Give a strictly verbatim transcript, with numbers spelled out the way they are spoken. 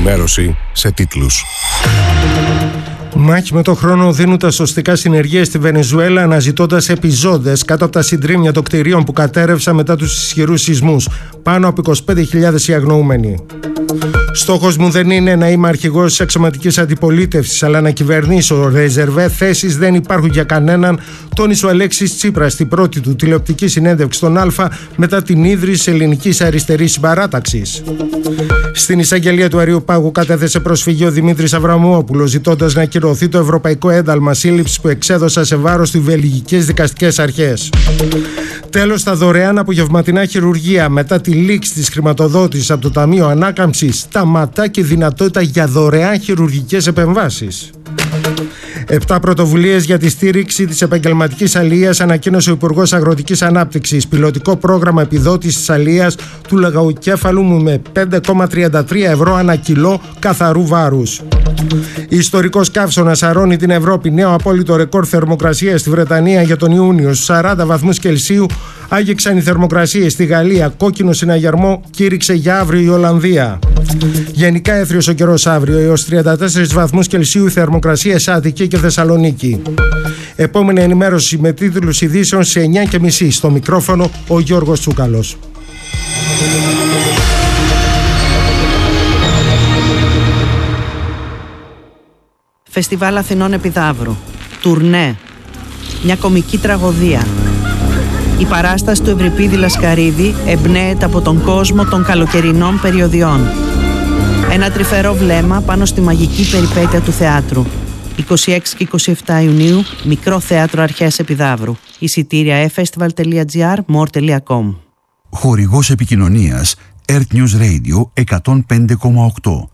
Ενημέρωση σε τίτλους. Μάχη με το χρόνο δίνουν τα σωστικά συνεργεία στη Βενεζουέλα, αναζητώντας επιζώντες κάτω από τα συντρίμμια των κτηρίων που κατέρρευσαν μετά τους ισχυρούς σεισμούς. Πάνω από είκοσι πέντε χιλιάδες οι αγνοούμενοι. Στόχος μου δεν είναι να είμαι αρχηγός της αξιωματικής αντιπολίτευσης, αλλά να κυβερνήσω. Ρεζερβέ θέσεις δεν υπάρχουν για κανέναν, τόνισε ο Αλέξης Τσίπρας στην πρώτη του τηλεοπτική συνέντευξη στον Α μετά την ίδρυση ελληνικής αριστερής συμπαράταξης. Στην εισαγγελία του Αριοπάγου κατέθεσε προσφυγή ο Δημήτρης Αβραμόπουλος, ζητώντας να ακυρωθεί το ευρωπαϊκό ένταλμα σύλληψης που εξέδωσα σε βάρος του βελγικές δικαστικές αρχές. Τέλος, τα δωρεάν απογευματινά χειρουργία μετά τη λήξη της χρηματοδότησης από το Ταμείο Ανάκαμψης σταματά και δυνατότητα για δωρεάν χειρουργικές επεμβάσεις. Επτά πρωτοβουλίες για τη στήριξη της επαγγελματικής αλιείας ανακοίνωσε ο Υπουργός Αγροτικής Ανάπτυξης. Πιλωτικό πρόγραμμα επιδότησης της αλιείας του λαγαοκέφαλου μου με πέντε κόμμα τριάντα τρία ευρώ ανά κιλό καθαρού βάρους. Ιστορικός καύσωνας αρρώνει την Ευρώπη. Νέο απόλυτο ρεκόρ θερμοκρασίας στη Βρετανία για τον Ιούνιο. Στους σαράντα βαθμούς Κελσίου άγγιξαν οι θερμοκρασίες στη Γαλλία. Κόκκινο συναγερμό κήρυξε για αύριο η Ολλανδία. Γενικά έθριος ο καιρός αύριο, έως τριάντα τέσσερις βαθμούς Κελσίου η θερμοκρασία σε Αττική και Θεσσαλονίκη. Επόμενη ενημέρωση με τίτλους ειδήσεων σε εννιά και μισή. Στο μικρόφωνο ο Γιώργος Τσούκαλος. Φεστιβάλ Αθηνών Επιδαύρου. Τουρνέ. Μια κομική τραγωδία. Η παράσταση του Ευρυπίδη Λασκαρίδη εμπνέεται από τον κόσμο των καλοκαιρινών περιοδιών. Ένα τρυφερό βλέμμα πάνω στη μαγική περιπέτεια του θεάτρου. είκοσι έξι και είκοσι επτά Ιουνίου, Μικρό Θέατρο Αρχαίας Επιδαύρου. Εισιτήρια e festival τελεία gr, more τελεία com. Χορηγός επικοινωνίας Earth News Radio εκατόν πέντε κόμμα οκτώ.